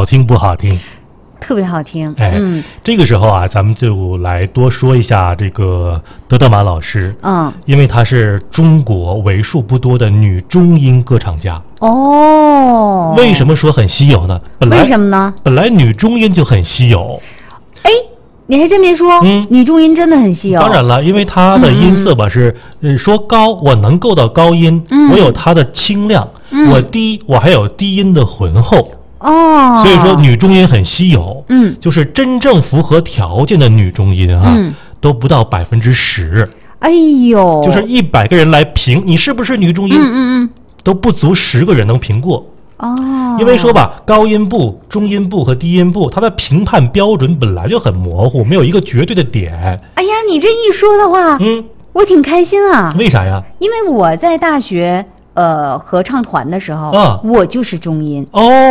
好听不好听？ 特别好听。 这个时候啊，咱们就来多说一下这个德德玛老师。因为她是中国为数不多的女中音歌唱家。为什么说很稀有呢？ 为什么呢？ 本来女中音就很稀有。 你还真别说，女中音真的很稀有。 当然了，因为她的音色吧是，说高我能够到高音，我有她的清亮，我低我还有低音的浑厚。所以说女中音很稀有。就是真正符合条件的女中音啊，都不到10%。 哎呦， 就是100个人来评你是不是女中音，都不足10个人能评过。因为说吧，高音部、中音部和低音部，它的评判标准本来就很模糊，没有一个绝对的点。 哎呀，你这一说的话，我挺开心啊。 为啥呀？因为我在大学合唱团的时候，我就是中音。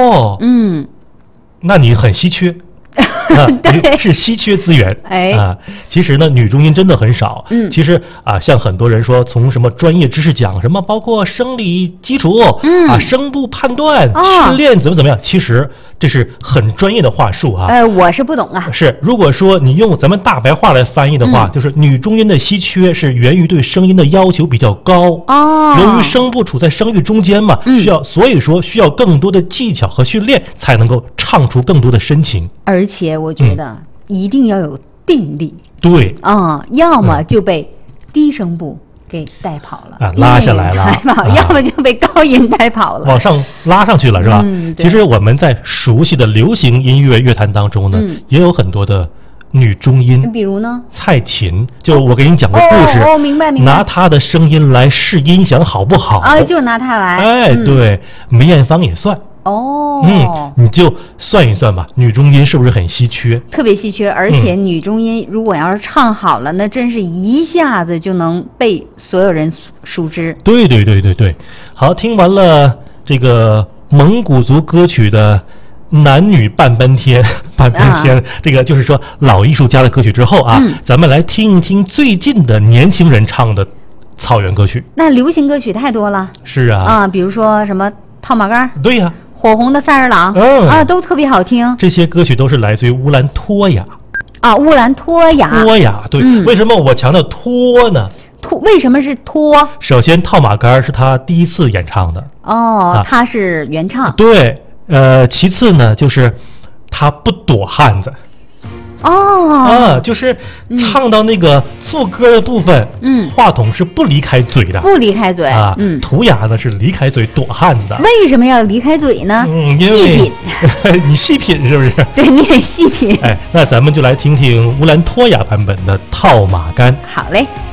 那你很稀缺。对，是稀缺资源。其实呢，女中音真的很少。其实啊，像很多人说，从什么专业知识讲什么，包括生理基础，声部判断、训练怎么样，其实这是很专业的话术啊。 我是不懂啊。 是，如果说你用咱们大白话来翻译的话，就是女中音的稀缺是源于对声音的要求比较高。由于声部处在声域中间嘛，所以说需要更多的技巧和训练，才能够唱出更多的深情。 而且我觉得一定要有定力。 对要么就被低声部给带跑了， 拉下来了， 要么就被高音带跑了， 往上拉上去了，是吧？其实我们在熟悉的流行音乐乐坛当中呢，也有很多的女中音。比如呢， 蔡琴，就我给你讲个故事。 明白。 拿她的声音来试音响好不好？ 就是拿她来。 对，梅艳芳也算。你就算一算吧，女中音是不是很稀缺？ 特别稀缺，而且女中音如果要是唱好了，那真是一下子就能被所有人熟知。对。好，听完了这个蒙古族歌曲的男女半边天，这个就是说老艺术家的歌曲之后啊，咱们来听一听最近的年轻人唱的草原歌曲。那流行歌曲太多了。是啊。比如说什么套马杆。对呀。火红的萨日朗，都特别好听。这些歌曲都是来自于乌兰托娅。乌兰托娅。对。为什么我强调托呢？为什么是托？首先，套马杆是他第一次演唱的。他是原唱。对。其次呢，就是他不躲汉子。就是唱到那个副歌的部分，话筒是不离开嘴的，不离开嘴啊。图雅呢是离开嘴躲汉子的。为什么要离开嘴呢？细品，你细品是不是？对，你得细品。那咱们就来听听乌兰托娅版本的《套马杆》。好嘞。